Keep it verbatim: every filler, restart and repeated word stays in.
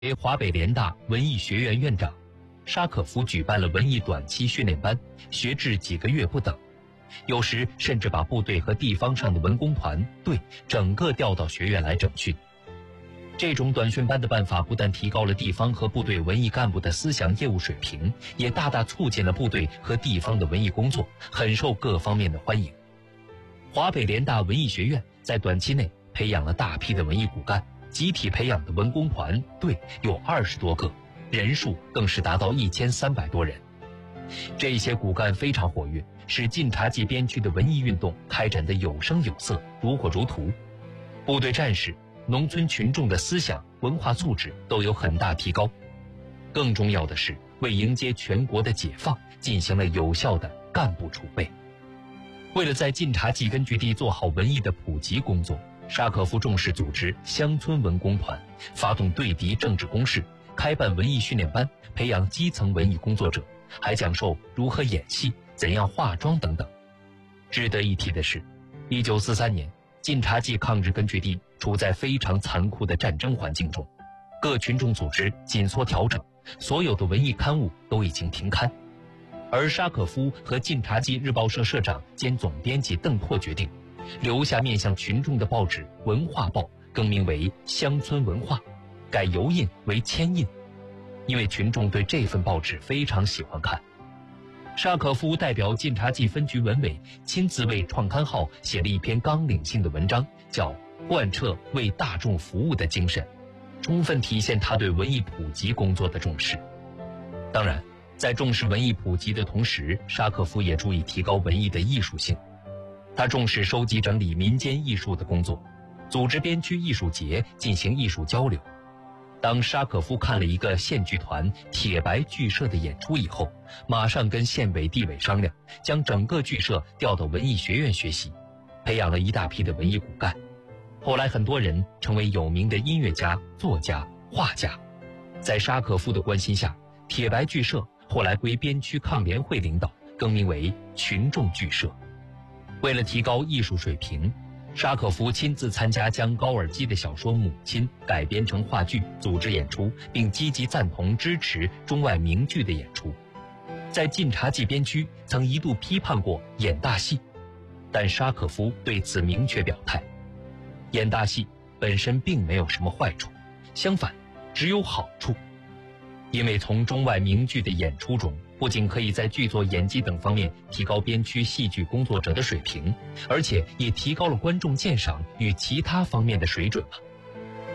为华北联大文艺学院院长，沙可夫举办了文艺短期训练班，学制几个月不等，有时甚至把部队和地方上的文工团队整个调到学院来整训。这种短训班的办法不但提高了地方和部队文艺干部的思想业务水平，也大大促进了部队和地方的文艺工作，很受各方面的欢迎。华北联大文艺学院在短期内培养了大批的文艺骨干，集体培养的文工团队有二十多个，人数更是达到一千三百多人。这些骨干非常活跃，使晋察冀边区的文艺运动开展得有声有色，如火如荼。部队战士、农村群众的思想文化素质都有很大提高。更重要的是，为迎接全国的解放进行了有效的干部储备。为了在晋察冀根据地做好文艺的普及工作，沙可夫重视组织乡村文工团，发动对敌政治攻势，开办文艺训练班，培养基层文艺工作者，还讲授如何演戏、怎样化妆等等。值得一提的是，一九四三年，晋察冀抗日根据地处在非常残酷的战争环境中，各群众组织紧缩调整，所有的文艺刊物都已经停刊。而沙可夫和晋察冀日报社社长兼总编辑邓拓决定，留下面向群众的报纸《文化报》更名为《乡村文化》，改油印为铅印，因为群众对这份报纸非常喜欢看。沙可夫代表晋察冀分局文委亲自为创刊号写了一篇纲领性的文章，叫《贯彻为大众服务的精神》，充分体现他对文艺普及工作的重视。当然，在重视文艺普及的同时，沙可夫也注意提高文艺的艺术性。他重视收集整理民间艺术的工作，组织边区艺术节进行艺术交流。当沙可夫看了一个县剧团铁白剧社的演出以后，马上跟县委地委商量，将整个剧社调到文艺学院学习，培养了一大批的文艺骨干。后来很多人成为有名的音乐家、作家、画家。在沙可夫的关心下，铁白剧社后来归边区抗联会领导，更名为群众剧社。为了提高艺术水平，沙可夫亲自参加将高尔基的小说《母亲》改编成话剧，组织演出，并积极赞同支持中外名剧的演出。在晋察冀边区曾一度批判过演大戏，但沙可夫对此明确表态，演大戏本身并没有什么坏处，相反只有好处。因为从中外名剧的演出中，不仅可以在剧作、演技等方面提高边区戏剧工作者的水平，而且也提高了观众鉴赏与其他方面的水准了。